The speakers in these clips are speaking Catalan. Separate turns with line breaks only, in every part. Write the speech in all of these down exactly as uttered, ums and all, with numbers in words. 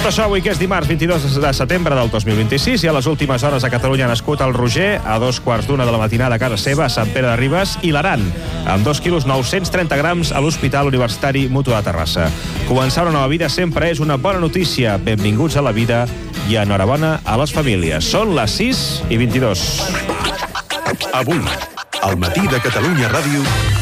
Tot això avui, que és dimarts vint-i-dos de setembre del dos mil vint-i-sis, i a les últimes hores a Catalunya ha nascut el Roger, a dos quarts d'una de la matinada a casa seva, a Sant Pere de Ribes, i l'Aran, amb dos quilos nou-cents trenta grams a l'Hospital Universitari Mutu de Terrassa. Començar una nova vida sempre és una bona notícia. Benvinguts a la vida i enhorabona a les famílies. Són les sis i vint-i-dos.
Avui, al matí de Catalunya Ràdio...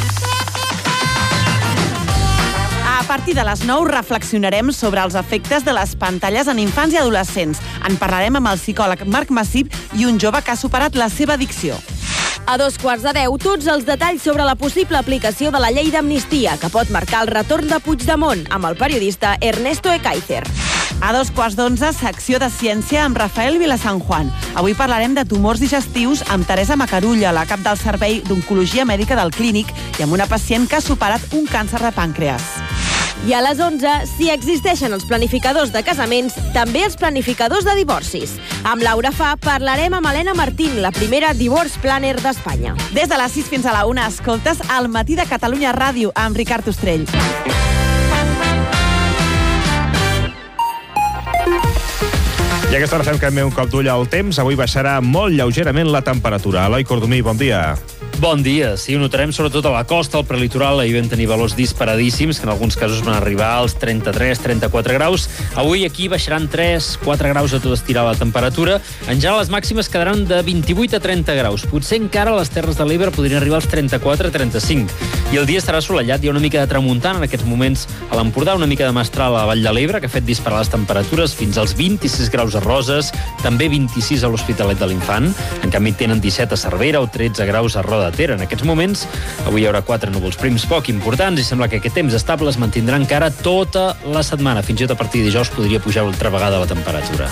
A partir de les nou reflexionarem sobre els efectes de les pantalles en infants i adolescents. En parlarem amb el psicòleg Marc Massip i un jove que ha superat la seva addicció.
A dos quarts de deu, tots els detalls sobre la possible aplicació de la llei d'amnistia, que pot marcar el retorn de Puigdemont, amb el periodista Ernesto Ekaizer.
A dos quarts d'onze, secció de ciència amb Rafael Vilasanjuan. Avui parlarem de tumors digestius amb Teresa Macarulla, la cap del Servei d'Oncologia Mèdica del Clínic, i amb una pacient que ha superat un càncer de pàncreas.
I a les onze, si existeixen els planificadors de casaments, també els planificadors de divorcis. Amb Laura Fa parlarem amb Helena Martín, la primera divorce planner d'Espanya.
Des de les sis fins a la una, escoltes El matí de Catalunya Ràdio amb Ricard Ostrell.
I a aquesta hora fem també un cop d'ull al temps. Avui baixarà molt lleugerament la temperatura. Eloi Cordomí, bon dia.
Bon dia. Sí, ho notarem sobretot a la costa, al prelitoral. Ahir vam tenir valors disparadíssims, que en alguns casos van arribar als trenta-tres trenta-quatre graus. Avui aquí baixaran tres quatre graus a tot estirar la temperatura. En general, les màximes quedaran de vint-i-vuit a trenta graus. Potser encara a les Terres de l'Ebre podrien arribar als trenta-quatre trenta-cinc. I el dia estarà assolellat. Hi ha una mica de tramuntana en aquests moments a l'Empordà, una mica de mestral a la Vall de l'Ebre, que ha fet disparar les temperatures fins als vint-i-sis graus a Roses, també vint-i-sis a l'Hospitalet de l'Infant. En canvi, tenen disset a Cervera o tretze graus a Roda de Ter. En aquests moments, avui hi haurà quatre núvols prims poc importants i sembla que aquest temps estable es mantindrà encara tota la setmana. Fins i tot a partir de dijous podria pujar altra vegada la temperatura.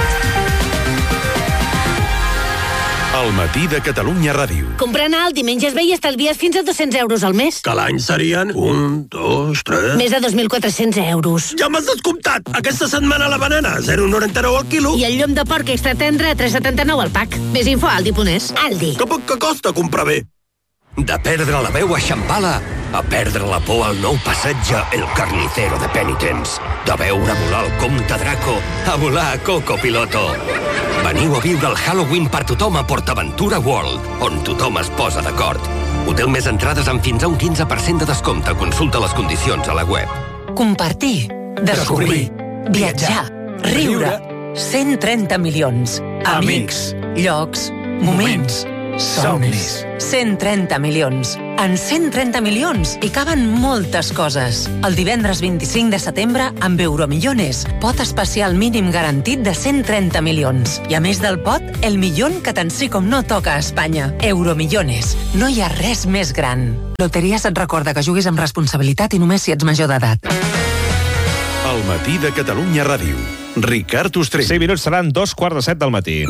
Al matí de Catalunya Ràdio.
Comprant alt, diumenges ve i estalvies fins a dos-cents euros al mes.
Que l'any serien un, dos, tres...
Més de dos mil quatre-cents euros.
Ja m'has descomptat! Aquesta setmana la banana, zero coma noranta-nou al quilo.
I el llom de porc extra tendre, tres coma setanta-nou al pack. Més info a aldi punt es. Aldi.
Que poc que costa comprar bé.
De perdre la veu a Xampala a perdre la por al nou passatge El Carnicero de Penitents. De veure volar el comte Draco a volar a Coco Piloto. Veniu a viure el Halloween per tothom a PortAventura World, on tothom es posa d'acord. Hotel més entrades amb fins a un quinze per cent de descompte. Consulta les condicions a la web.
Compartir, descobrir, viatjar, riure. cent trenta milions. Amics, llocs, moments, somnis. cent trenta milions. En cent trenta milions hi caben moltes coses. El divendres vint-i-cinc de setembre, amb Euromillones, pot especial mínim garantit de cent trenta milions. I a més del pot, el millón que tant sí com no toca a Espanya. Euromillones. No hi ha res més gran. Loteries et recorda que juguis amb responsabilitat i només si ets major d'edat.
Al matí de Catalunya Ràdio. Ricard Ostrell.
cinc minuts seran dos quarts de set del matí.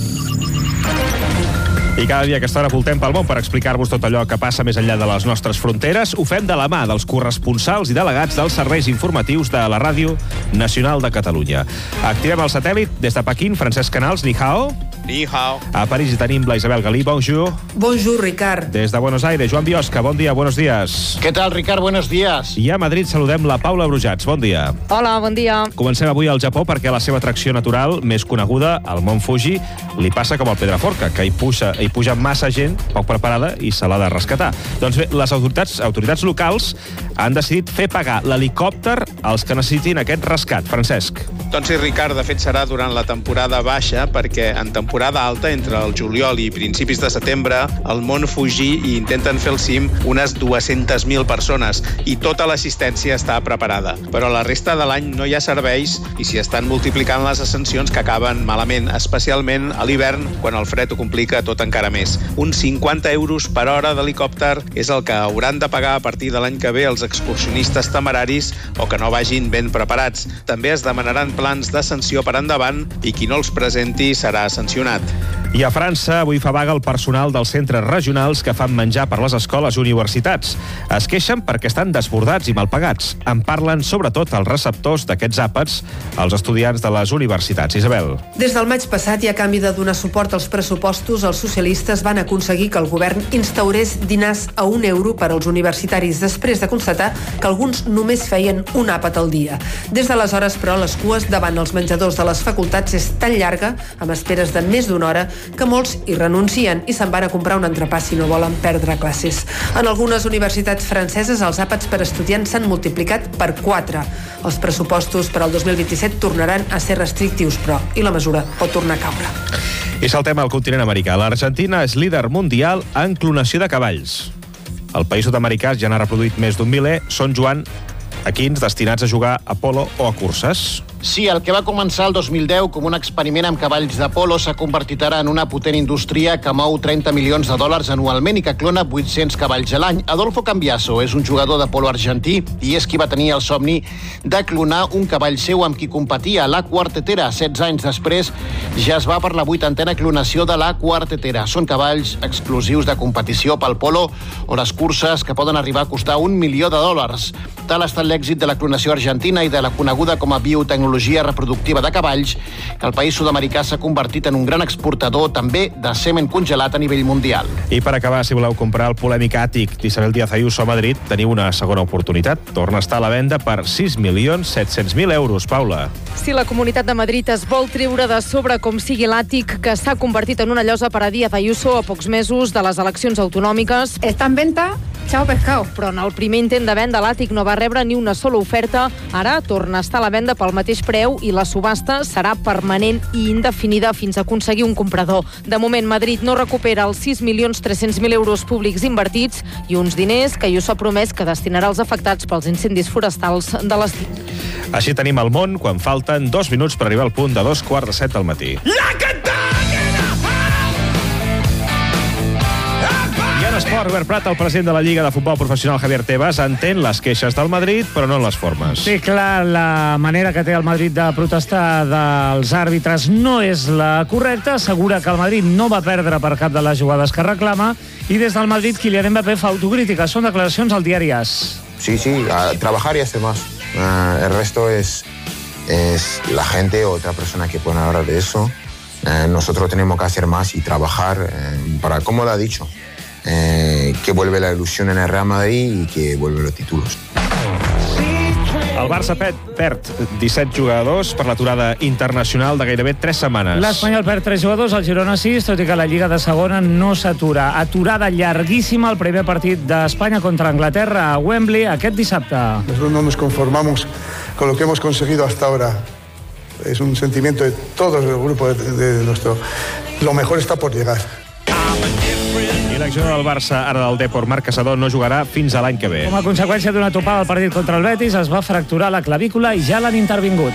I cada dia a aquesta hora voltem pel món per explicar-vos tot allò que passa més enllà de les nostres fronteres. Ho fem de la mà dels corresponsals i delegats dels serveis informatius de la Ràdio Nacional de Catalunya. Activem el satèl·lit des de Pequín. Francesc Canals, ni hao.
Ni hao.
A París hi tenim la Isabel Galí, bonjour.
Bonjour, Ricard.
Des de Buenos Aires, Joan Biosca, bon dia, buenos días.
¿Qué tal, Ricard? Buenos días.
I a Madrid saludem la Paula Brujats, bon dia.
Hola, bon dia.
Comencem avui al Japó perquè la seva atracció natural més coneguda, el Mont Fuji, li passa com al Pedraforca, que hi puja, hi puja massa gent poc preparada i se l'ha de rescatar. Doncs bé, les autoritats, autoritats locals han decidit fer pagar l'helicòpter als que necessitin aquest rescat. Francesc.
Doncs sí, Ricard, de fet serà durant la temporada baixa, perquè en temporada alta, entre el juliol i principis de setembre, al Mont Fuji hi intenten fer el cim unes dues-centes mil persones i tota l'assistència està preparada. Però la resta de l'any no hi ha serveis i s'hi estan multiplicant les ascensions que acaben malament, especialment a l'hivern, quan el fred ho complica tot encara més. Uns cinquanta euros per hora d'helicòpter és el que hauran de pagar a partir de l'any que ve els excursionistes temeraris o que no vagin ben preparats. També es demanaran plans d'ascensió per endavant i qui no els presenti serà sancionat.
I a França avui fa vaga el personal dels centres regionals que fan menjar per les escoles i universitats. Es queixen perquè estan desbordats i mal pagats. En parlen sobretot els receptors d'aquests àpats, els estudiants de les universitats. Isabel.
Des del maig passat i a canvi de donar suport als pressupostos, els socialistes van aconseguir que el govern instaurés dinars a un euro per als universitaris després de constatar que alguns només feien un àpat al dia. Des d'aleshores, però, les cues davant els menjadors de les facultats és tan llarga, amb esperes de més d'una hora, que molts hi renuncien i se'n van a comprar un entrepà si no volen perdre classes. En algunes universitats franceses els àpats per estudiants s'han multiplicat per quatre. Els pressupostos per al dos mil vint-i-set tornaran a ser restrictius, però i la mesura pot tornar a caure.
I saltem al continent americà. L'Argentina és líder mundial en clonació de cavalls. El país sud-americà ja n'ha reproduït més d'un miler. Són, Joan, equins destinats a jugar a polo o a curses.
Sí, el que va començar el dos mil deu com un experiment amb cavalls de polo s'ha convertit ara en una potent indústria que mou trenta milions de dòlars anualment i que clona vuit-cents cavalls a l'any. Adolfo Cambiaso és un jugador de polo argentí i és qui va tenir el somni de clonar un cavall seu amb qui competia, la Quartetera. setze anys després ja es va per la vuitantena clonació de la Quartetera. Són cavalls exclusius de competició pel polo o les curses que poden arribar a costar un milió de dòlars. Tal ha estat l'èxit de la clonació argentina i de la coneguda com a biotecnologia reproductiva de cavalls, que el país sud-americà s'ha convertit en un gran exportador també de semen congelat a nivell mundial.
I per acabar, si voleu comprar el polèmic àtic d'Isabel Díaz Ayuso a Madrid, teniu una segona oportunitat. Torna a estar a la venda per sis milions set-cents mil euros. Paula.
Si la Comunitat de Madrid es vol treure de sobre com sigui l'àtic que s'ha convertit en una llosa per a Díaz Ayuso a pocs mesos de les eleccions autonòmiques,
està en venta. Chao pescado.
Però en el primer intent de venda l'àtic no va rebre ni una sola oferta. Ara torna a estar a la venda pel mateix preu i la subhasta serà permanent i indefinida fins a aconseguir un comprador. De moment, Madrid no recupera els sis milions tres-cents mil euros públics invertits i uns diners que Ayuso ha promès que destinarà als afectats pels incendis forestals de l'estiu.
Així tenim el món quan falten dos minuts per arribar al punt de dos quarts de set del matí. Esport, Robert Prat, el president de la Lliga de Futbol Professional, Javier Tebas, entén les queixes del Madrid, però no en les formes.
Sí, clar, la manera que té el Madrid de protestar dels àrbitres no és la correcta. Assegura que el Madrid no va perdre per cap de les jugades que reclama i des del Madrid Kylian Mbappé fa autocrítica. Són declaracions al diari AS.
Sí, sí, a trabajar y hacer más. Uh, el resto es, es la gente o otra persona que pueden hablar de eso. Uh, nosotros tenemos que hacer más y trabajar uh, para, como lo ha dicho, Eh, que vuelve la ilusión en el Real Madrid y que vuelve los títulos.
El Barça perd disset jugadors per l'aturada internacional de gairebé tres setmanes.
L'Espanyol perd tres jugadors, el Girona sis, tot i que la Lliga de Segona no s'atura. Aturada llarguíssima el primer partit d'Espanya contra Anglaterra a Wembley aquest dissabte.
Nosotros no nos conformamos con lo que hemos conseguido hasta ahora. Es un sentimiento de todo el grupo de, de nuestro... Lo mejor está por llegar.
I l'exjugador del Barça, ara del Depor, Marc Caçador, no jugarà fins a l'any que ve.
Com a conseqüència d'una topada al partit contra el Betis, es va fracturar la clavícula i ja l'han intervingut.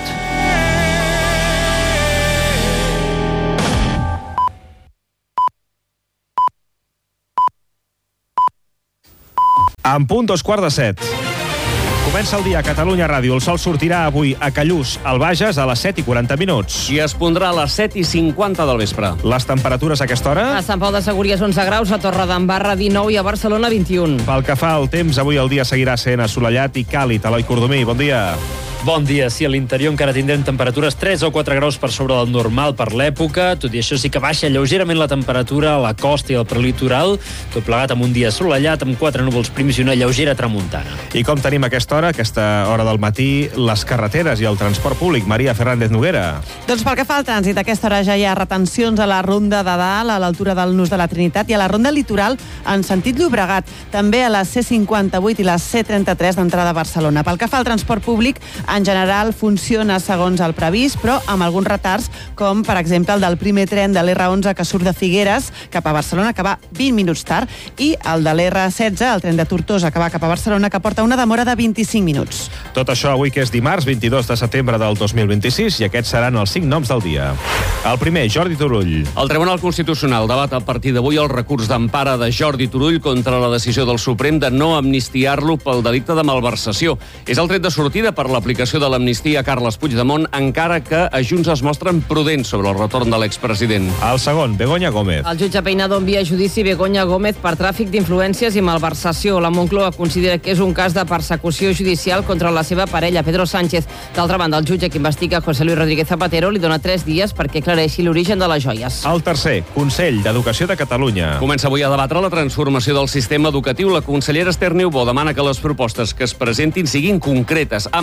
En punt, dos quarts de set. Comença el dia a Catalunya Ràdio. El sol sortirà avui a Callús, al Bages, a les set i quaranta minuts.
I es pondrà a les set i cinquanta del vespre.
Les temperatures a aquesta hora?
A Sant Pau de Segúries onze graus, a Torredembarra dinou i a Barcelona vint-i-un.
Pel que fa al temps, avui el dia seguirà sent assolellat i càlid. Eloi Cordomí, bon dia.
Bon dia. Sí, a l'interior encara tindrem temperatures tres o quatre graus per sobre del normal per l'època. Tot i això sí que baixa lleugerament la temperatura a la costa i al prelitoral. Tot plegat amb un dia assolellat, amb quatre núvols prims i una lleugera tramuntana.
I com tenim a aquesta hora, aquesta hora del matí, les carreteres i el transport públic? Maria Fernández Noguera.
Doncs pel que fa al trànsit, a aquesta hora ja hi ha retencions a la Ronda de Dalt, a l'altura del Nus de la Trinitat, i a la Ronda Litoral en sentit Llobregat. També a la C cinquanta-vuit i la C trenta-tres d'entrada a Barcelona. Pel que fa al transport públic, en general funciona segons el previst, però amb alguns retards, com per exemple el del primer tren de l'R onze que surt de Figueres cap a Barcelona, que va vint minuts tard, i el de l'R setze, el tren de Tortosa que va cap a Barcelona, que porta una demora de vint-i-cinc minuts.
Tot això avui, que és dimarts, vint-i-dos de setembre del dos mil vint-i-sis, i aquests seran els cinc noms del dia. El primer, Jordi Turull.
El Tribunal Constitucional debat a partir d'avui el recurs d'empara de Jordi Turull contra la decisió del Suprem de no amnistiar-lo pel delicte de malversació. És el tret de sortida per l'aplicació de l'amnistia a Carles Puigdemont, encara que a Junts es mostren prudents sobre el retorn de l'expresident.
El segon, Begoña Gómez.
El jutge Peinado envia a judici Begoña Gómez per tràfic d'influències i malversació. La Moncloa considera que és un cas de persecució judicial contra la seva parella, Pedro Sánchez. D'altra banda, el jutge que investiga José Luis Rodríguez Zapatero li dona tres dies perquè aclareixi l'origen de les joies.
El tercer, Consell d'Educació de Catalunya.
Comença avui a debatre la transformació del sistema educatiu. La consellera Esther Niubó demana que les propostes que es presentin siguin concretes. En paral·lel,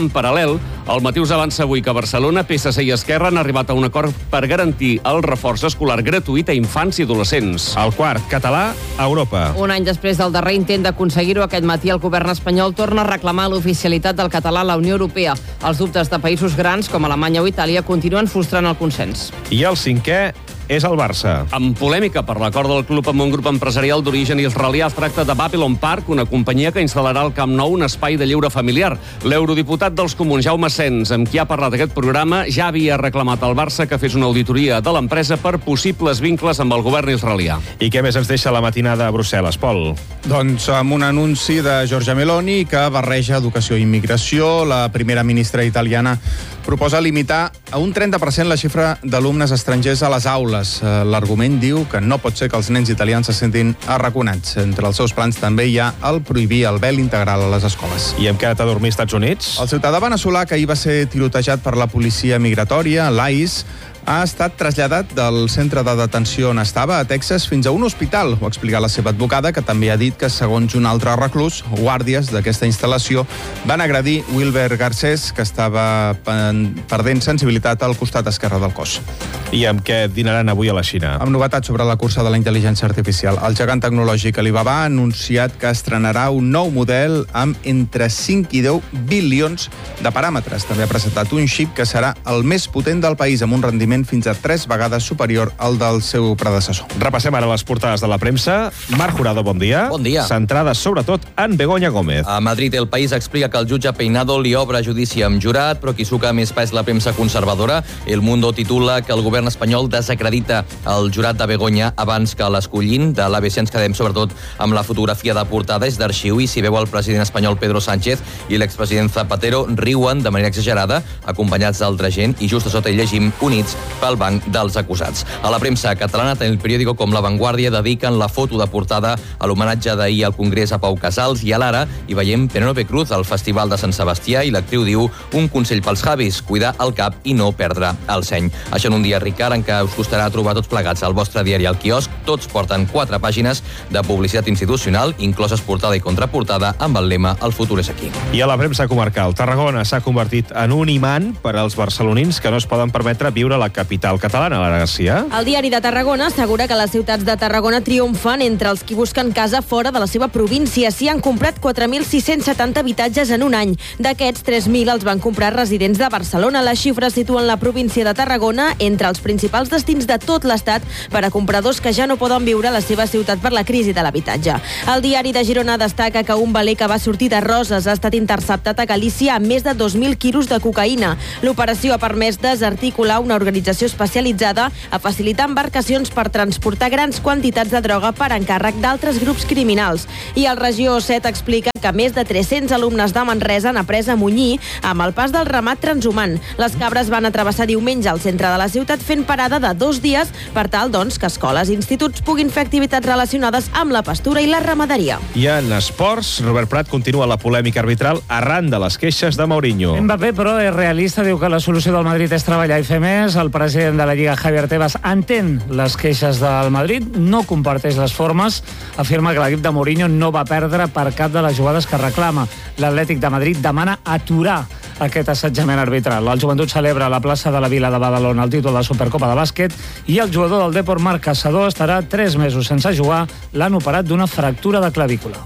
Marcel. El Matí us avança avui que Barcelona, P S C i Esquerra han arribat a un acord per garantir el reforç escolar gratuït a infants i adolescents.
El quart, català a Europa.
Un any després del darrer intent d'aconseguir-ho, aquest matí el govern espanyol torna a reclamar l'oficialitat del català a la Unió Europea. Els dubtes de països grans com Alemanya o Itàlia continuen frustrant el consens.
I el cinquè és el Barça.
Amb polèmica per l'acord del club amb un grup empresarial d'origen israelià, es tracta de Babylon Park, una companyia que instal·larà al Camp Nou un espai de lleure familiar. L'eurodiputat dels Comuns, Jaume Sens, amb qui ha parlat aquest programa, ja havia reclamat al Barça que fes una auditoria de l'empresa per possibles vincles amb el govern israelià.
I què més ens deixa la matinada a Brussel·les, Pol?
Doncs amb un anunci de Giorgia Meloni que barreja educació i immigració. La primera ministra italiana proposa limitar a un trenta per cent la xifra d'alumnes estrangers a les aules. L'argument diu que no pot ser que els nens italians se sentin arraconats. Entre els seus plans també hi ha el prohibir el vel integral a les escoles.
I hem quedat a dormir als Estats Units?
El ciutadà veneçolà que ahir va ser tirotejat per la policia migratòria, l'A I S, ha estat traslladat del centre de detenció on estava, a Texas, fins a un hospital. Ho ha explicat la seva advocada, que també ha dit que, segons un altre reclús, guàrdies d'aquesta instal·lació van agredir Wilber Garcés, que estava perdent sensibilitat al costat esquerre del cos.
I amb què dinaran avui a la Xina?
Amb novetats sobre la cursa de la intel·ligència artificial. El gegant tecnològic Alibaba ha anunciat que estrenarà un nou model amb entre cinc i deu bilions de paràmetres. També ha presentat un xip que serà el més potent del país, amb un rendiment fins a tres vegades superior al del seu predecessor.
Repassem ara les portades de la premsa. Marc Jurado, bon dia.
Bon dia.
Centrades sobretot en Begoña Gómez.
A Madrid, El País explica que el jutge Peinado li obre judici amb jurat, però qui suca més pa és la premsa conservadora. El Mundo titula que el govern espanyol desacredita el jurat de Begoña abans que l'escollin. De l'A B C ens quedem sobretot amb la fotografia de portada, és d'arxiu, i s'hi veu el president espanyol Pedro Sánchez i l'expresident Zapatero riuen de manera exagerada, acompanyats d'altra gent, i just a sota hi llegim units pel banc dels acusats. A la premsa catalana, tant el periòdico com La Vanguardia dediquen la foto de portada a l'homenatge d'ahir al Congrés a Pau Casals, i a l'Ara hi veiem Penélope Cruz al Festival de Sant Sebastià, i l'actriu diu un consell pels Javis, cuidar el cap i no perdre el seny. Això en un dia, Ricard, en què us costarà trobar tots plegats al vostre diari al quiosc. Tots porten quatre pàgines de publicitat institucional, incloses portada i contraportada, amb el lema El futur és aquí.
I a la premsa comarcal, Tarragona s'ha convertit en un imant per als barcelonins que no es poden permetre viure a la capital catalana, Lara Garcia.
El diari de Tarragona assegura que les ciutats de Tarragona triomfen entre els qui busquen casa fora de la seva província. S'hi han comprat quatre mil sis-cents setanta habitatges en un any. D'aquests, tres mil els van comprar residents de Barcelona. Les xifres situen la província de Tarragona entre els principals destins de tot l'Estat per a compradors que ja no poden viure a la seva ciutat per la crisi de l'habitatge. El diari de Girona destaca que un veler que va sortir de Roses ha estat interceptat a Galícia amb més de dos mil quilos de cocaïna. L'operació ha permès desarticular una organització especialitzada a facilitar embarcacions per transportar grans quantitats de droga per encàrrec d'altres grups criminals. I el Regió set explica que més de tres-cents alumnes de Manresa han après a munyir amb el pas del ramat transhumant. Les cabres van travessar diumenge al centre de la ciutat fent parada de dos dies per tal, doncs, que escoles i instituts puguin fer activitats relacionades amb la pastura i la ramaderia.
I en esports, Robert Prat continua la polèmica arbitral arran de les queixes de Mourinho.
Mbappé, però, és realista, diu que la solució del Madrid és treballar i fer més. El president de la Lliga, Javier Tebas, entén les queixes del Madrid, no comparteix les formes, afirma que l'equip de Mourinho no va perdre per cap de les jugades que reclama. L'Atlètic de Madrid demana aturar aquest assetjament arbitral. El Joventut celebra a la plaça de la Vila de Badalona el títol de Supercopa de bàsquet i el jugador del Depor, Marc Caçador, estarà tres mesos sense jugar. L'han operat d'una fractura de clavícula.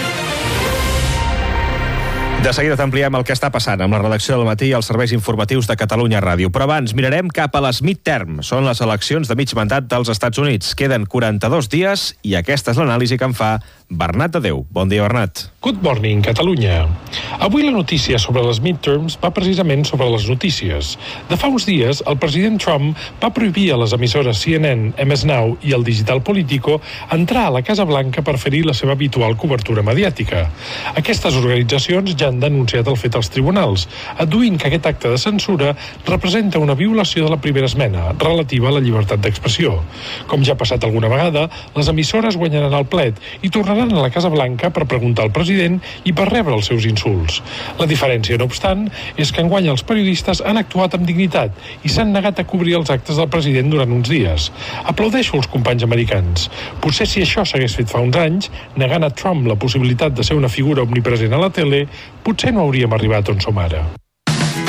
De seguida t'ampliem el que està passant amb la redacció del Matí i els serveis informatius de Catalunya Ràdio. Però abans mirarem cap a les midterm. Són les eleccions de mig mandat dels Estats Units. Queden quaranta-dos dies i aquesta és l'anàlisi que en fa Bernat Tadeu. Bon dia, Bernat.
Good morning, Catalunya. Avui la notícia sobre les midterms va precisament sobre les notícies. De fa uns dies, el president Trump va prohibir a les emissores C N N, M S Now i el Digital Politico entrar a la Casa Blanca per fer-hi la seva habitual cobertura mediàtica. Aquestes organitzacions ja han denunciat el fet als tribunals, adduint que aquest acte de censura representa una violació de la primera esmena, relativa a la llibertat d'expressió. Com ja ha passat alguna vegada, les emissores guanyaran el plet i tornaran a la Casa Blanca per preguntar al president i per rebre els seus insults. La diferència, no obstant, és que enguany els periodistes han actuat amb dignitat i s'han negat a cobrir els actes del president durant uns dies. Aplaudeixo els companys americans. Potser si això s'hagués fet fa uns anys, negant a Trump la possibilitat de ser una figura omnipresent a la tele, potser no hauríem arribat on som ara.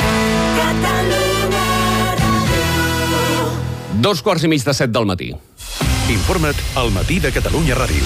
Dos quarts i mig de set del matí.
Informa't al Matí de Catalunya Ràdio.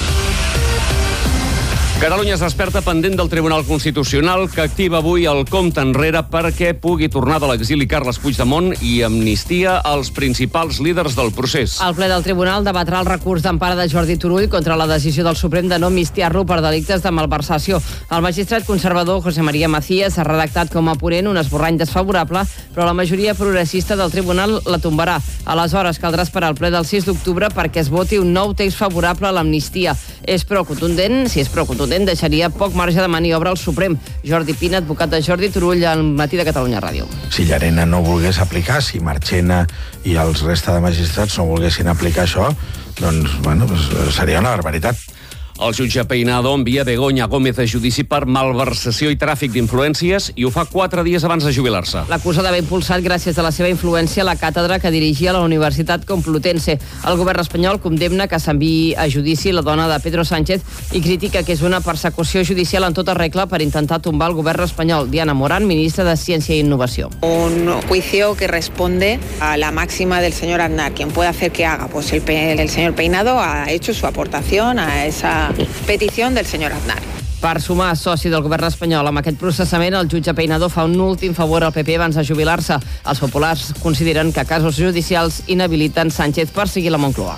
Catalunya es desperta pendent del Tribunal Constitucional, que activa avui el compte enrere perquè pugui tornar de l'exili Carles Puigdemont i amnistia als principals líders del procés.
El ple del Tribunal debatrà el recurs d'empara de Jordi Turull contra la decisió del Suprem de no amnistiar-lo per delictes de malversació. El magistrat conservador José María Macías ha redactat com a ponent un esborrany desfavorable, però la majoria progressista del Tribunal la tombarà. Aleshores, caldrà esperar el ple del sis d'octubre perquè es voti un nou text favorable a l'amnistia. És prou contundent, si és prou contundent, deixaria poc marge de maniobra al Suprem. Jordi Pina, advocat de Jordi Turull, al Matí de Catalunya Ràdio.
Si Llarena no volgués aplicar, si Marchena i els resta de magistrats no volguessin aplicar això, doncs, bueno, doncs seria una barbaritat.
El jutge Peinado envia Begoña Gómez a judici per malversació i tràfic d'influències i ho fa quatre dies abans de jubilar-se.
L'acusa d'haver impulsat, gràcies a la seva influència, la càtedra que dirigia a la Universitat Complutense. El govern espanyol condemna que s'enviï a judici la dona de Pedro Sánchez i critica que és una persecució judicial en tota regla per intentar tombar el govern espanyol. Diana Morán, ministra de Ciència i Innovació.
Un juicio que responde a la máxima del señor Aznar. ¿Quién puede hacer que haga? Pues el, el señor Peinado ha hecho su aportación a esa petición del señor Aznar.
Per sumar soci del govern espanyol amb aquest processament, el jutge Peinado fa un últim favor al P P abans de jubilar-se. Els populars consideren que casos judicials inhabiliten Sánchez per seguir la Moncloa.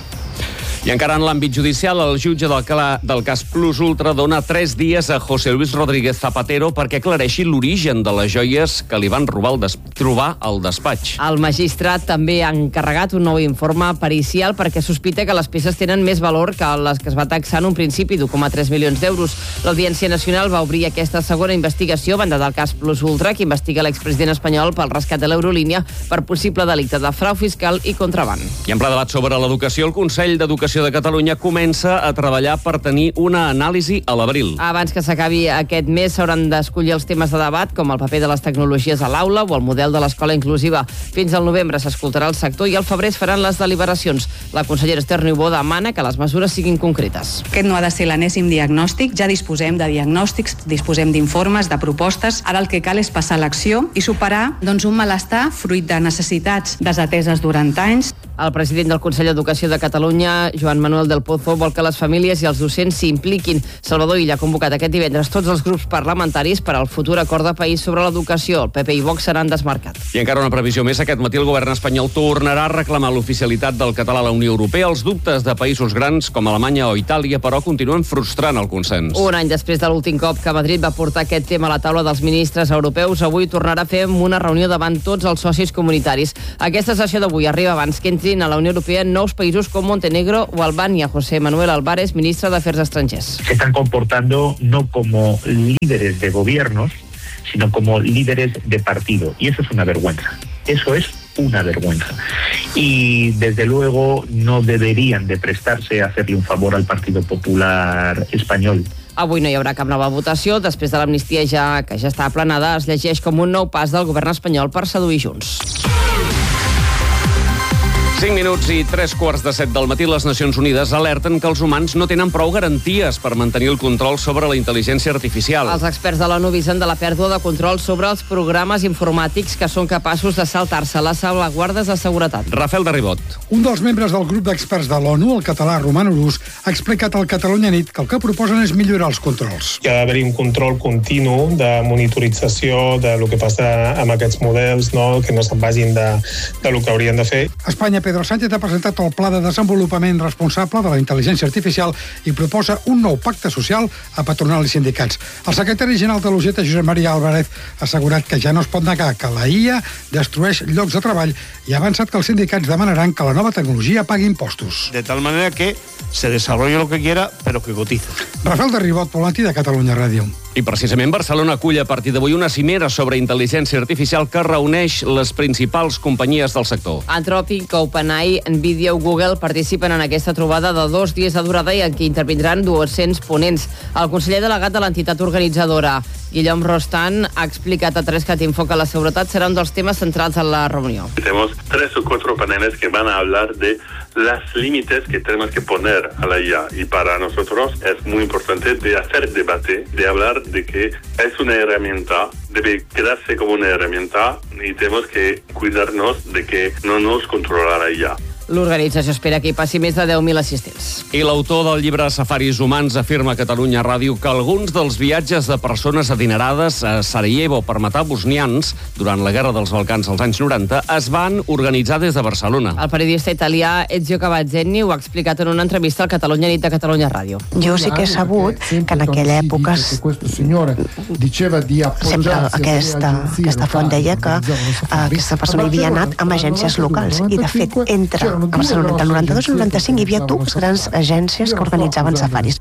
I encara en l'àmbit judicial, el jutge del, del cas Plus Ultra dona tres dies a José Luis Rodríguez Zapatero perquè aclareixi l'origen de les joies que li van robar el des... trobar al despatx.
El magistrat també ha encarregat un nou informe pericial perquè sospita que les peces tenen més valor que les que es va taxar en un principi d'u coma tres milions d'euros. L'Audiència Nacional va obrir aquesta segona investigació banda del cas Plus Ultra, que investiga l'expresident espanyol pel rescat de l'Eurolínia per possible delicte de frau fiscal i contraban.
I en ple debat sobre l'educació, el Consell d'Educació de Catalunya comença a treballar per tenir una anàlisi a l'abril.
Abans que s'acabi aquest mes s'hauran d'escollir els temes de debat, com el paper de les tecnologies a l'aula o el model de l'escola inclusiva. Fins al novembre s'escoltarà el sector i al febrer es faran les deliberacions. La consellera Esther Niubó demana que les mesures siguin concretes.
Aquest no ha de ser l'enèsim diagnòstic, ja disposem de diagnòstics, disposem d'informes, de propostes. Ara el que cal és passar a l'acció i superar doncs, un malestar fruit de necessitats desateses durant anys.
El president del Consell d'Educació de Catalunya, Joan Manuel del Pozo, vol que les famílies i els docents s'hi impliquin. Salvador Illa ha convocat aquest divendres tots els grups parlamentaris per al futur acord de país sobre l'educació. El P P i Vox seran desmarcat.
I encara una previsió més. Aquest matí el govern espanyol tornarà a reclamar l'oficialitat del català a la Unió Europea. Els dubtes de països grans com Alemanya o Itàlia, però, continuen frustrant el consens.
Un any després de l'últim cop que Madrid va portar aquest tema a la taula dels ministres europeus, avui tornarà a fer una reunió davant tots els socis comunitaris. Aquesta sessió d'avui arriba abans que entrin a la Unió Europea nous països com Montenegro o Albania. José Manuel Álvarez, ministre d'Afers Estrangers.
Se están comportando no como líderes de gobiernos, sino como líderes de partido. Y eso es una vergüenza. Eso es una vergüenza. Y desde luego no deberían de prestarse a hacerle un favor al Partido Popular Español.
Avui no hi haurà cap nova votació. Després de l'amnistia ja, que ja està aplanada, es llegeix com un nou pas del govern espanyol per seduir Junts.
cinc minuts i tres quarts de set del matí, les Nacions Unides alerten que els humans no tenen prou garanties per mantenir el control sobre la intel·ligència artificial.
Els experts de l'ONU avisen de la pèrdua de control sobre els programes informàtics que són capaços de saltar-se les salvaguardes de seguretat.
Rafael de Ribot.
Un dels membres del grup d'experts de l'ONU, el català Roman Urús, ha explicat al Catalunya Nit que el que proposen és millorar els controls.
Hi ha d'haver un control continu de monitorització de lo que passa amb aquests models, no? Que no se'n vagin de, de lo que haurien de fer.
Espanya, Pedro Sánchez ha presentat el Pla de Desenvolupament Responsable de la Intel·ligència Artificial i proposa un nou pacte social a patronal i sindicats. El secretari general de l'U G T, Josep María Álvarez, ha assegurat que ja no es pot negar que la I A destrueix llocs de treball i ha avançat que els sindicats demanaran que la nova tecnologia pagui impostos.
De tal manera que se desarrolle lo que quiera, pero que cotice.
Rafael de Ribot, Volantí de Catalunya Ràdio.
I precisament Barcelona acull a partir d'avui una cimera sobre intel·ligència artificial que reuneix les principals companyies del sector.
Anthropic, OpenAI, Nvidia o Google participen en aquesta trobada de dos dies de durada i en què intervindran dos-cents ponents. El conseller delegat de l'entitat organitzadora, Guillaume Rostand, ha explicat a Tres Catinfo que la seguretat serà un dels temes centrals en la reunió.
Tenemos tres o cuatro paneles que van a hablar de los límites que tenemos que poner a la I A. Y para nosotros es muy importante de hacer debate, de hablar de que es una herramienta, debe quedarse como una herramienta y tenemos que cuidarnos de que no nos controla la I A.
L'organització espera que hi passi més de deu mil assistents.
I l'autor del llibre Safaris humans afirma a Catalunya Ràdio que alguns dels viatges de persones adinerades a Sarajevo per matar bosnians durant la Guerra dels Balcans als anys noranta es van organitzar des de Barcelona.
El periodista italià Ezio Cavazzeni ho ha explicat en una entrevista al Catalunya Nit de Catalunya Ràdio.
Jo sí que he sabut que en aquella època sempre aquesta, aquesta font deia que aquesta persona havia anat amb agències locals i, de fet, entre a Barcelona entre el noranta-dos i el noranta-cinc hi havia dues grans agències que organitzaven safaris.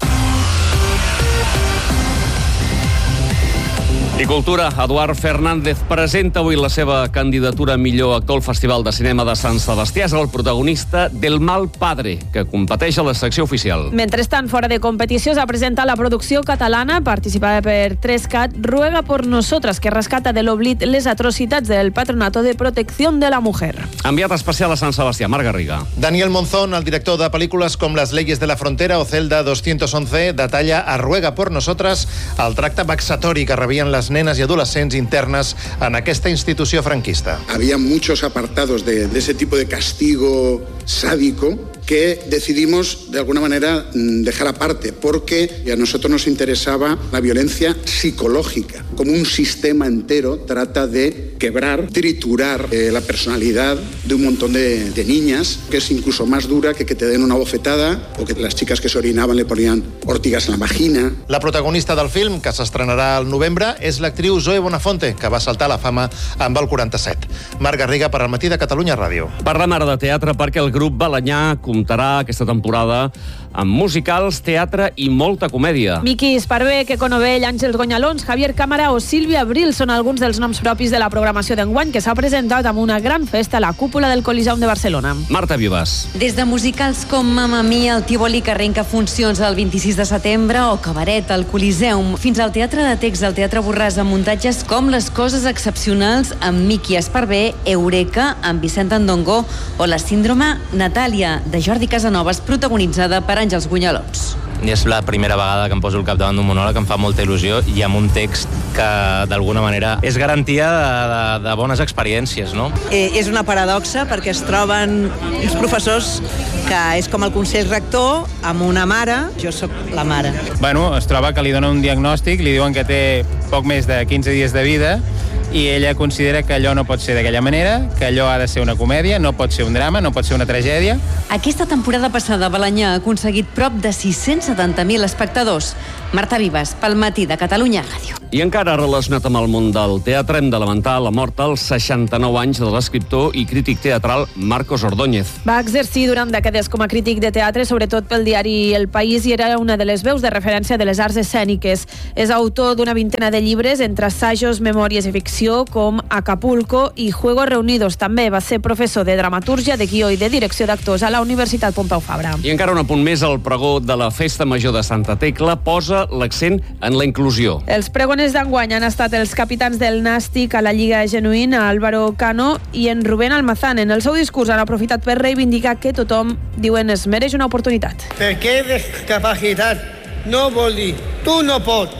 I cultura, Eduard Fernández presenta avui la seva candidatura a millor actor al Festival de Cinema de Sant Sebastià. És el protagonista del Mal Padre, que competeix a la secció oficial.
Mentrestant, fora de competició, s'ha presentat la producció catalana, participada per tres cat, Ruega por Nosotras, que rescata de l'oblit les atrocitats del Patronato de Protección de la Mujer.
Enviat especial a Sant Sebastià, Marc Garriga.
Daniel Monzón, el director de pel·lícules com Las leyes de la frontera o Celda doscientos once, detalla a Ruega por Nosotras el tracte vexatori que rebien les nenes y adolescentes internas en aquesta institució franquista.
Había muchos apartados de, de ese tipo de castigo sádico que decidimos de alguna manera dejar aparte porque a nosotros nos interesaba la violencia psicológica. Como un sistema entero trata de quebrar, triturar eh, la personalidad de un montón de, de niñas, que es incluso más dura que que te den una bofetada o que las chicas que se orinaban le ponían ortigas en la vagina.
La protagonista del film, que s'estrenarà al novembre, és l'actriu Zoe Bonafonte, que va saltar a la fama amb el quaranta-set. Marc Garriga per al Matí de Catalunya Ràdio.
Parlem ara de teatre perquè el grup Balanyà comptarà aquesta temporada amb musicals, teatre i molta comèdia.
Miqui Esparvé, Queco Novell, Àngels Gonyalons, Javier Cámara o Sílvia Abril són alguns dels noms propis de la programació d'enguany que s'ha presentat amb una gran festa a la cúpula del Coliseum de Barcelona.
Marta Vivas.
Des de musicals com Mamma Mia, el Tívoli, que arrenca funcions el vint-i-sis de setembre, o Cabaret, al Coliseum, fins al Teatre de Text, al Teatre Borràs, amb muntatges com Les coses excepcionals amb Miqui Esparvé, Eureka, amb Vicent Andongo, o La síndrome Natàlia, de Jordi Casanovas, protagonitzada per Àngels Gonyalons.
I és la primera vegada que em poso el capdavant d'un monòleg, que em fa molta il·lusió, i amb un text que, d'alguna manera, és garantia de, de, de bones experiències, no?
Eh, és una paradoxa, perquè es troben uns professors que és com el consell rector, amb una mare, jo sóc la mare.
Bueno, es troba que li donen un diagnòstic, li diuen que té poc més de quinze dies de vida, i ella considera que allò no pot ser d'aquella manera, que allò ha de ser una comèdia, no pot ser un drama, no pot ser una tragèdia.
Aquesta temporada passada, Balanyà ha aconseguit prop de sis-cents setanta mil espectadors. Marta Vivas, pel Matí de Catalunya Ràdio.
I encara relacionat amb el món del teatre, hem de lamentar la mort als seixanta-nou anys de l'escriptor i crític teatral Marcos Ordóñez.
Va exercir durant dècades com a crític de teatre, sobretot pel diari El País, i era una de les veus de referència de les arts escèniques. És autor d'una vintena de llibres, entre assajos, memòries i ficció, com Acapulco i Juegos Reunidos. També va ser professor de dramatúrgia, de guió i de direcció d'actors a la Universitat Pompeu Fabra.
I encara un apunt més, el pregó de la Festa Major de Santa Tecla posa l'accent en la inclusió.
Els pregoners d'enguany han estat els capitans del Nàstic a la Lliga Genuïna, Álvaro Cano i en Rubén Almazán. En el seu discurs han aprofitat per reivindicar que tothom, diuen, es mereix una oportunitat.
Perquè discapacitat no vol dir tu no pots.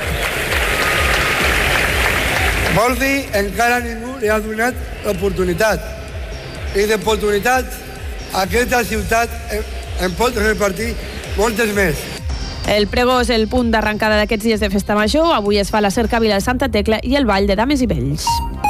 Vol dir encara ningú li ha donat l'oportunitat. I d'oportunitat aquesta ciutat en pot repartir moltes més.
El pregó és el punt d'arrencada d'aquests dies de Festa Major. Avui es fa la cercavila de Santa Tecla i el ball de dames i vells.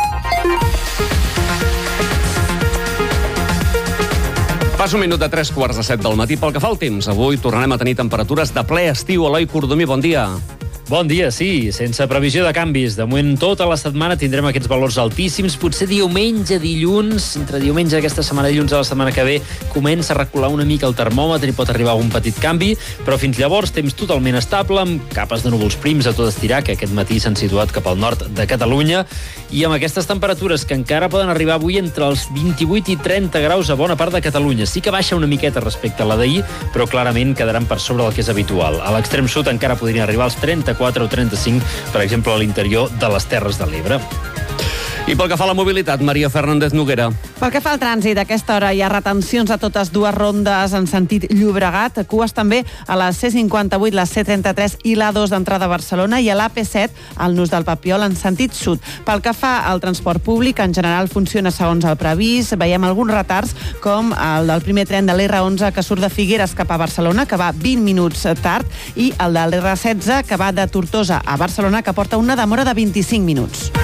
Passa un minut de tres quarts de set del matí. Pel que fa al temps, avui tornarem a tenir temperatures de ple estiu. Eloi Cordomí, bon dia.
Bon dia, sí, sense previsió de canvis. De moment, tota la setmana tindrem aquests valors altíssims. Potser diumenge, dilluns, entre diumenge d'aquesta setmana i dilluns de la setmana que ve, comença a recular una mica el termòmetre i pot arribar a un petit canvi, però fins llavors temps totalment estable, amb capes de núvols prims a tot estirar, que aquest matí s'han situat cap al nord de Catalunya, i amb aquestes temperatures que encara poden arribar avui entre els vint-i-vuit i trenta graus a bona part de Catalunya. Sí que baixa una miqueta respecte a la d'ahir, però clarament quedaran per sobre del que és habitual. A l'extrem sud encara podrien arribar als trenta-quatre o trenta-cinc, per exemple, a l'interior de les Terres de l'Ebre.
I pel que fa a la mobilitat, Maria Fernández Noguera.
Pel que fa al trànsit, a aquesta hora hi ha retencions a totes dues rondes en sentit Llobregat, cues també a la C cinquanta-vuit, la C trenta-tres i l'A dos d'entrada a Barcelona i a l'A P set al nus del Papiol en sentit sud. Pel que fa al transport públic, en general funciona segons el previst. Veiem alguns retards, com el del primer tren de l'R onze que surt de Figueres cap a Barcelona, que va vint minuts tard, i el de l'R setze que va de Tortosa a Barcelona, que porta una demora de vint-i-cinc minuts.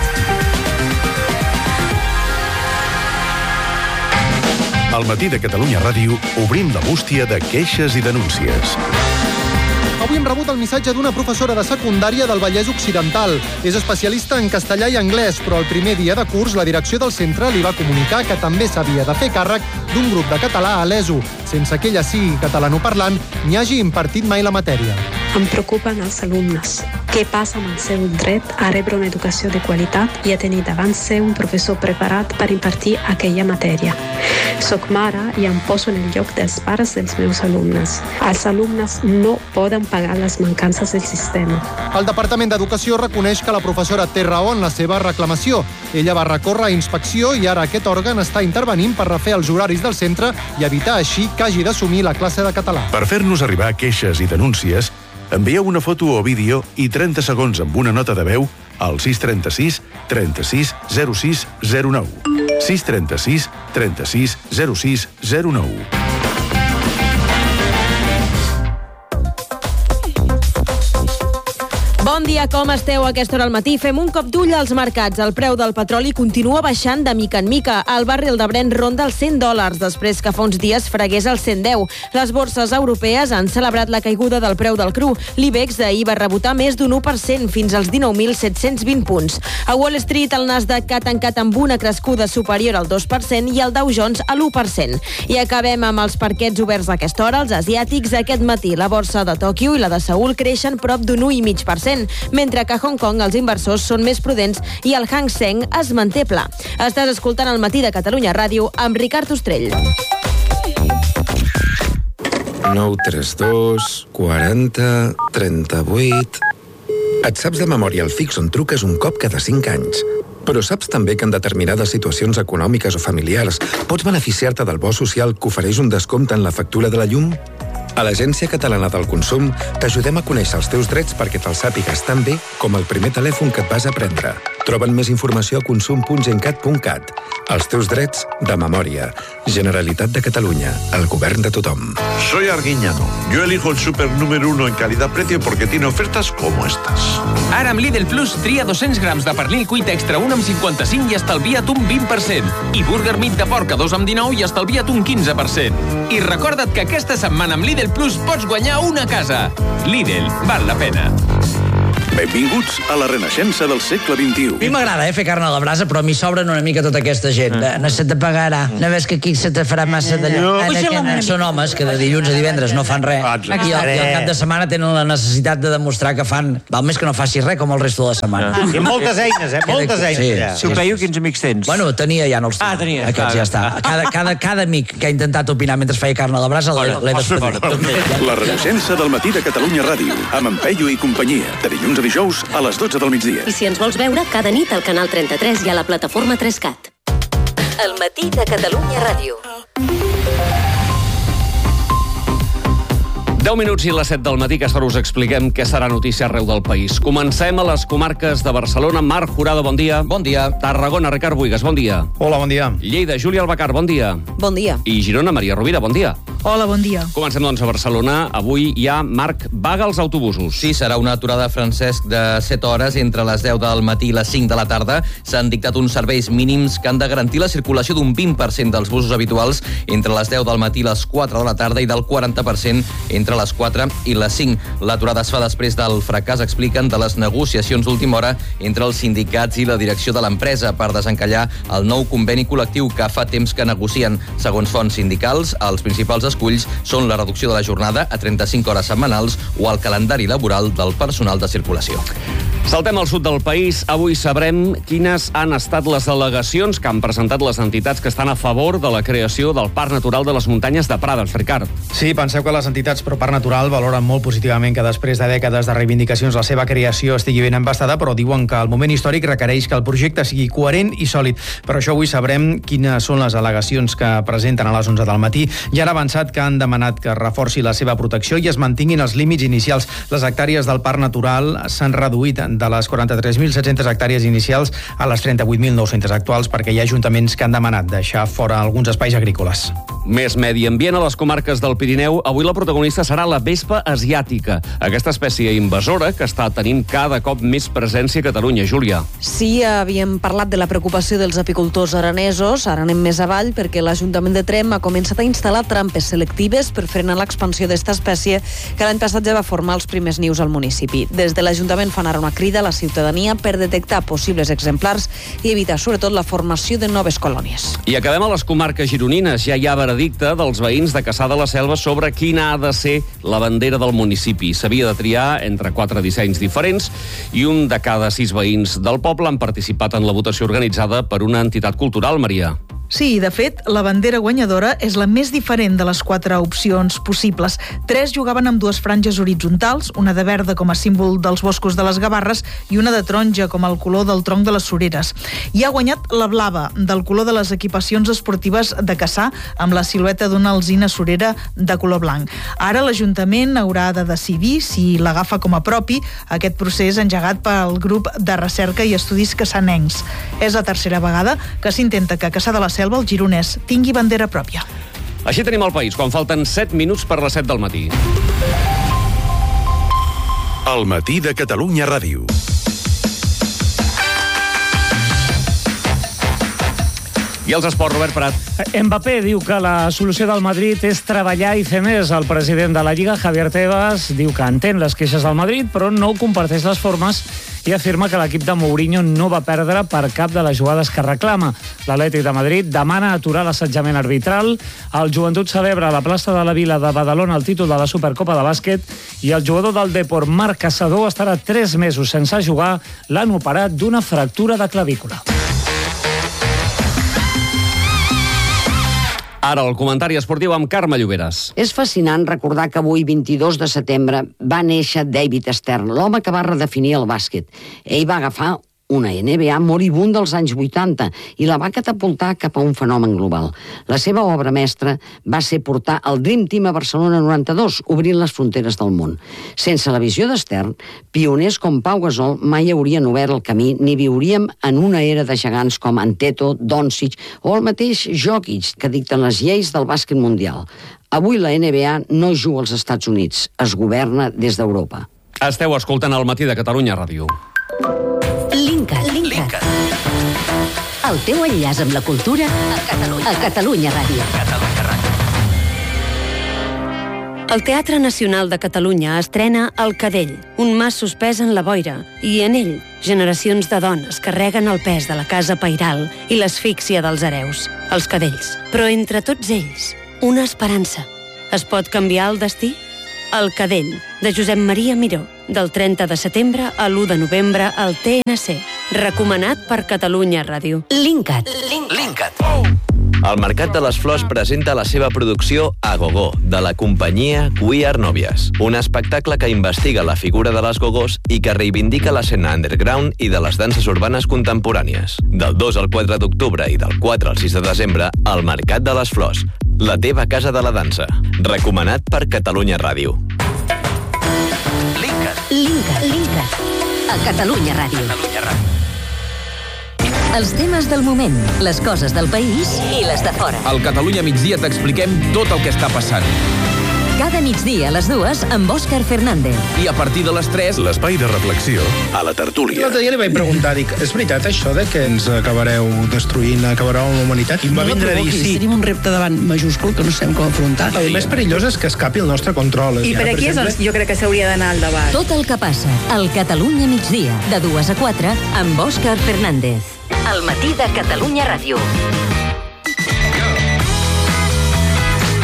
Al matí de Catalunya Ràdio obrim la bústia de queixes i denúncies.
Avui hem rebut el missatge d'una professora de secundària del Vallès Occidental. És especialista en castellà i anglès, però el primer dia de curs la direcció del centre li va comunicar que també s'havia de fer càrrec d'un grup de català a l'E S O, sense que ella sigui catalanoparlant ni hagi impartit mai la matèria.
Em preocupen els alumnes. Què passa amb el seu dret a rebre una educació de qualitat i a tenir davant seu un professor preparat per impartir aquella matèria? Soc mare i em poso en el lloc dels pares dels meus alumnes. Els alumnes no poden pagar les mancances del sistema.
El Departament d'Educació reconeix que la professora té raó en la seva reclamació. Ella va recórrer a inspecció i ara aquest òrgan està intervenint per refer els horaris del centre i evitar així que hagi d'assumir la classe de català.
Per fer-nos arribar queixes i denúncies, envieu una foto o vídeo i trenta segons amb una nota de veu al sis trenta-sis trenta-sis zero sis zero nou. sis trenta-sis trenta-sis zero sis zero nou.
Bon dia, com esteu a aquesta hora al matí? Fem un cop d'ull als mercats. El preu del petroli continua baixant de mica en mica. El barril de Brent ronda els cent dòlars, després que fa uns dies fregués els cent deu. Les borses europees han celebrat la caiguda del preu del cru. L'IBEX d'ahir va rebotar més d'un u per cent, fins als dinou mil set-cents vint punts. A Wall Street, el Nasdaq ha tancat amb una crescuda superior al dos per cent i el Dow Jones a l'u per cent. I acabem amb els parquets oberts a aquesta hora. Els asiàtics, aquest matí, la borsa de Tòquio i la de Seül creixen prop d'un u coma cinc per cent. Mentre que a Hong Kong els inversors són més prudents i el Hang Seng es manté pla. Estàs escoltant el matí de Catalunya Ràdio amb Ricard Ostrell.
nou tres dos quaranta trenta-vuit... Et saps de memòria el fix on truques un cop cada cinc anys. Però saps també que en determinades situacions econòmiques o familiars pots beneficiar-te del bo social que ofereix un descompte en la factura de la llum? A l'Agència Catalana del Consum t'ajudem a conèixer els teus drets perquè te'ls sàpigues tan bé com el primer telèfon que et vas a prendre. Troben més informació a consum punt gencat punt cat. Els teus drets de memòria. Generalitat de Catalunya. El govern de tothom.
Soy Arguiñano. Yo elijo el súper número uno en calidad-precio porque tiene ofertas como estas.
Ara amb Lidl Plus tria dos-cents grams de pernil cuit extra un amb cinquanta-cinc i estalvia't un vint per cent. I burger meat de porc a dos amb dinou i estalvia't un quinze per cent. I recorda't que aquesta setmana amb Lidl Plus pots guanyar una casa. Lidl, val la pena.
Benvinguts a la renaixença del segle vint-i-u.
A mi m'agrada eh, fer carn a la brasa, però a mi sobren una mica tota aquesta gent. Mm. No se te pagarà, no ves que aquí se te farà massa d'allò. No. Són homes que de dilluns a divendres no fan res i al, i al cap de setmana tenen la necessitat de demostrar que fan, val més que no facis res com el resto de la setmana.
Ah. I moltes eines, eh? Moltes eines. Sí, ja.
Si ho
creieu, quins amics tens?
Bueno, tenia, ja no els tinc.
Ah, tenia.
Aquests ja està. Cada, cada, cada amic que ha intentat opinar mentre feia carn a la brasa l'he despedit.
La renaixença del matí de Catalunya Ràdio, amb en Peyu i companyia, de dilluns a dijous a les dotze del migdia.
I si ens vols veure, cada nit al canal trenta-tres i a la plataforma tres cat. El matí de Catalunya Ràdio.
deu minuts i les set del matí, que ara us expliquem què serà notícia arreu del país. Comencem a les comarques de Barcelona. Marc Jurado, bon dia.
Bon dia.
Tarragona, Ricard Buigas, bon dia.
Hola, bon dia.
Lleida, Júlia Albacar, bon dia.
Bon dia.
I Girona, Maria Rovira, bon dia.
Hola, bon dia.
Comencem, doncs, a Barcelona. Avui hi ha, Marc, vaga als autobusos.
Sí, serà una aturada, Francesc, de set hores entre les deu del matí i les cinc de la tarda. S'han dictat uns serveis mínims que han de garantir la circulació d'un vint per cent dels busos habituals entre les deu del matí i les quatre de la tarda i del quaranta per cent entre les quatre i les cinc. L'aturada es fa després del fracàs, expliquen, de les negociacions d'última hora entre els sindicats i la direcció de l'empresa per desencallar el nou conveni col·lectiu que fa temps que negocien. Segons fonts sindicals, els principals esculls són la reducció de la jornada a trenta-cinc hores setmanals o el calendari laboral del personal de circulació.
Saltem al sud del país. Avui sabrem quines han estat les al·legacions que han presentat les entitats que estan a favor de la creació del Parc Natural de les Muntanyes de Prades. Ricard.
Sí, penseu que les entitats pro Parc Natural valoren molt positivament que després de dècades de reivindicacions la seva creació estigui ben embastada, però diuen que el moment històric requereix que el projecte sigui coherent i sòlid. Per això avui sabrem quines són les al·legacions que presenten a les onze del matí i han avançat que han demanat que es reforci la seva protecció i es mantinguin els límits inicials. Les hectàrees del Parc Natural s'han reduït de les quaranta-tres mil set-centes hectàrees inicials a les trenta-vuit mil nou-centes actuals perquè hi ha ajuntaments que han demanat deixar fora alguns espais agrícoles.
Més medi ambient a les comarques del Pirineu. Avui la protagonista serà la vespa asiàtica, aquesta espècie invasora que està tenint cada cop més presència a Catalunya. Júlia.
Sí, havíem parlat de la preocupació dels apicultors aranesos. Ara anem més avall perquè l'Ajuntament de Tremp ha començat a instal·lar trampes selectives per frenar l'expansió d'esta espècie que l'any passat ja va formar els primers nius al municipi. Des de l'Ajuntament fan ara una crida a la ciutadania per detectar possibles exemplars i evitar sobretot la formació de noves colònies.
I acabem a les comarques gironines. Ja hi ha veredicte dels veïns de Cassà de la Selva sobre quina ha de ser la bandera del municipi. S'havia de triar entre quatre dissenys diferents i un de cada sis veïns del poble han participat en la votació organitzada per una entitat cultural, Maria.
Sí, de fet, la bandera guanyadora és la més diferent de les quatre opcions possibles. Tres jugaven amb dues franges horitzontals, una de verda com a símbol dels boscos de les Gavarres i una de taronja com el color del tronc de les Sureres. I ha guanyat la blava, del color de les equipacions esportives de Cassà, amb la silueta d'una alzina surera de color blanc. Ara l'Ajuntament haurà de decidir si l'agafa com a propi, aquest procés engegat pel grup de recerca i estudis cassanencs. És la tercera vegada que s'intenta que Cassà de la Selva, el gironès, tingui bandera pròpia.
Així tenim el país, quan falten set minuts per les set del matí.
El matí de Catalunya Ràdio.
I els esports, Robert Prat.
Mbappé diu que la solució del Madrid és treballar i fer més. El president de la Lliga, Javier Tebas, diu que entén les queixes del Madrid, però no comparteix les formes i afirma que l'equip de Mourinho no va perdre per cap de les jugades que reclama. L'Atlètic de Madrid demana aturar l'assetjament arbitral. El Joventut celebra a la plaça de la Vila de Badalona el títol de la Supercopa de bàsquet i el jugador del Depor, Marc Caçador, estarà tres mesos sense jugar. L'han operat d'una fractura de clavícula.
Ara el comentari esportiu amb Carme Lloberes.
És fascinant recordar que avui, vint-i-dos de setembre, va néixer David Stern, l'home que va redefinir el bàsquet. Ell va agafar una N B A moribunda dels anys vuitanta i la va catapultar cap a un fenomen global. La seva obra mestra va ser portar el Dream Team a Barcelona noranta-dos, obrint les fronteres del món. Sense la visió d'Stern, pioners com Pau Gasol mai haurien obert el camí ni viuríem en una era de gegants com Anteto, Doncic o el mateix Jokic, que dicten les lleis del bàsquet mundial. Avui la N B A no juga als Estats Units, es governa des d'Europa.
Esteu escoltant el matí de Catalunya Ràdio.
Linkat. Linkat. El teu enllaç amb la cultura a Catalunya, a Catalunya Ràdio. Catalunya Ràdio. El Teatre Nacional de Catalunya estrena El Cadell, un mas suspès en la boira, i en ell generacions de dones carreguen el pes de la casa pairal i l'asfíxia dels hereus, els cadells. Però entre tots ells, una esperança. Es pot canviar el destí? El Cadell, de Josep Maria Miró, del trenta de setembre a l'u de novembre al T N C. Recomanat per Catalunya Ràdio. Linkat.
Linkat. El Mercat de les Flors presenta la seva producció A Gogó, de la companyia We Are Novias, un espectacle que investiga la figura de les gogós i que reivindica l'escena underground i de les danses urbanes contemporànies. Del dos al quatre d'octubre i del quatre al sis de desembre, al Mercat de les Flors, la teva casa de la dansa. Recomanat per Catalunya Ràdio.
Linkat. Linkat. Linkat. A Catalunya Ràdio. Catalunya Ràdio. Els temes del moment, les coses del país i les de fora.
Al Catalunya Migdia t'expliquem tot el que està passant.
Cada migdia a les dues amb Òscar Fernández.
I a partir de les tres...
L'espai de reflexió a la tertúlia.
L'altre dia li vaig preguntar, dic, és veritat això de que ens acabareu destruint, acabareu amb la humanitat? I em va
No la
vindre a dir
provoquis,
sí.
tenim un repte davant majúscul que no sabem com afrontar.
El més perillós és que escapi el nostre control.
I per
Ara,
aquí és
exemple,
on jo crec que s'hauria d'anar al debat.
Tot el que passa al Catalunya Migdia, de dues a quatre, amb Òscar Fernández. El matí de Catalunya Ràdio.
I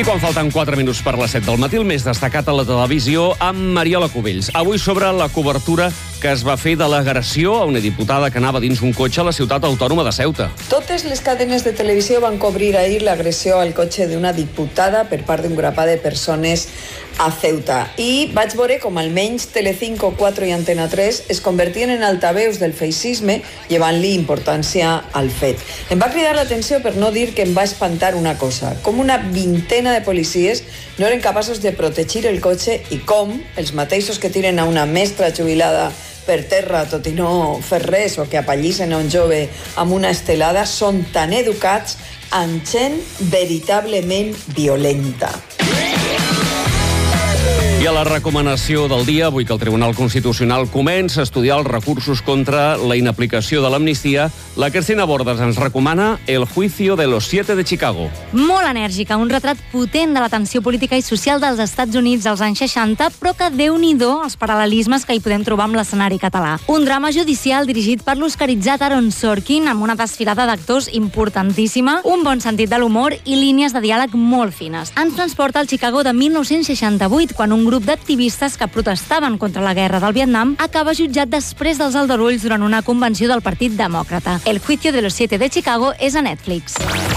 I quan falten quatre minuts per les set del matí, el més destacat a la televisió amb Mariola Cubells. Avui sobre la cobertura que es va fer de l'agressió a una diputada que anava dins un cotxe a la ciutat autònoma de Ceuta.
Totes les cadenes de televisió van cobrir ahir l'agressió al cotxe d'una diputada per part d'un grapat de persones a Ceuta. I vaig veure com almenys Telecinco, quatre i Antena tres es convertien en altaveus del feixisme, llevant-li importància al fet. Em va cridar l'atenció per no dir que em va espantar una cosa, com una vintena de policies no eren capaços de protegir el cotxe i com els mateixos que tiren a una mestra jubilada per terra, tot i no fer res, o que apallissen a un jove amb una estelada, són tan educats amb gent veritablement violenta.
I a la recomanació del dia, avui que el Tribunal Constitucional comença a estudiar els recursos contra la inaplicació de l'amnistia, la Cristina Bordas ens recomana El juicio de los siete de Chicago.
Molt enèrgica, un retrat potent de la tensió política i social dels Estats Units als anys seixanta, però que déu-n'hi-do els paral·lelismes que hi podem trobar amb l'escenari català. Un drama judicial dirigit per l'oscaritzat Aaron Sorkin, amb una desfilada d'actors importantíssima, un bon sentit de l'humor i línies de diàleg molt fines. Ens transporta al Chicago de mil nou-cents seixanta-vuit, quan un grup d'activistes que protestaven contra la guerra del Vietnam acaba jutjat després dels aldarulls durant una convenció del Partit Demòcrata. El juicio de los siete de Chicago és a Netflix.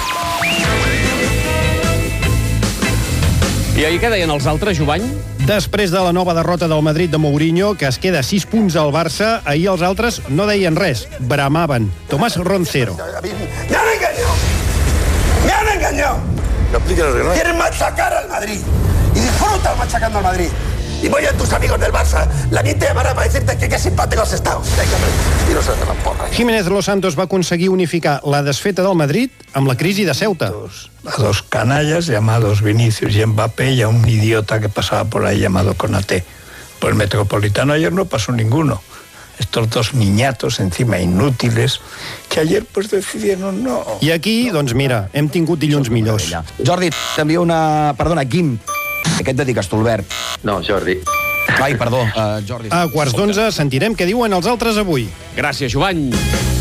I ahir què deien els altres, Jovany?
Després de la nova derrota del Madrid de Mourinho, que es queda sis punts al Barça, ahir els altres no deien res, bramaven. Tomás Roncero.
¡Me han engañado! ¡Me han engañado! Quieren machacar al Madrid. Y disfrutan machacando al Madrid. Y voy a tus amigos del Barça. La nit te llamará para decirte que qué simpático has estado. I no se de la porra.
Jiménez Los Santos va aconseguir unificar la desfeta del Madrid amb la crisi de Ceuta.
A dos canallas llamados Vinicius y Mbappé y a un idiota que pasaba por ahí llamado Konaté. Por el Metropolitano ayer no pasó ninguno. Estos dos niñatos, encima inútiles, que ayer pues decidieron no...
I aquí, doncs mira, hem tingut dilluns millors.
Jordi, t'envio una... Perdona, Quim. Aquest dediques tu, Albert.
No, Jordi.
Ai, perdó, uh, Jordi.
A quarts d'onze sentirem què diuen els altres avui.
Gràcies, Jovany.